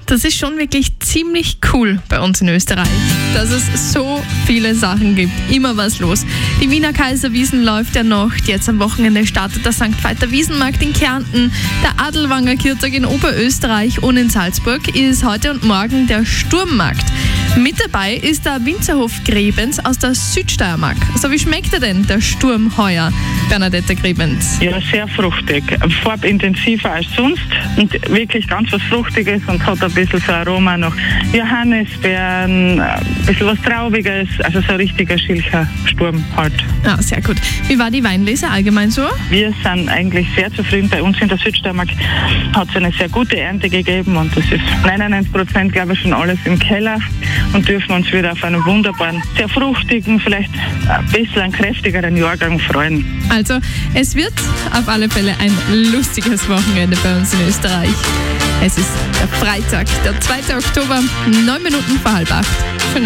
Das ist schon wirklich ziemlich cool bei uns in Österreich, dass es so viele Sachen gibt. Immer was los. Die Wiener Kaiserwiesen läuft ja noch. Jetzt am Wochenende startet der St. Veiter Wiesenmarkt in Kärnten. Der Adelwanger Kirtag in Oberösterreich und in Salzburg ist heute und morgen der Sturmmarkt. Mit dabei ist der Winzerhof Grebens aus der Südsteiermark. So, wie schmeckt er denn, der Sturm heuer, Bernadette Grebens? Ja, sehr fruchtig. Farbintensiver als sonst und wirklich ganz was Fruchtiges und hat ein bisschen so Aroma nach Johannisbeeren, ein bisschen was Traubiges, also so ein richtiger Schilcher Sturm halt. Ja, sehr gut. Wie war die Weinlese allgemein so? Wir sind eigentlich sehr zufrieden. Bei uns in der Südsteiermark hat es eine sehr gute Ernte gegeben und das ist 99%, glaube ich, schon alles im Keller und dürfen uns wieder auf einen wunderbaren, sehr fruchtigen, vielleicht ein bisschen kräftigeren Jahrgang freuen. Also, es wird auf alle Fälle ein lustiges Wochenende bei uns in Österreich. Es ist der Freitag, der 2. Oktober, 9 Minuten vor 7:30.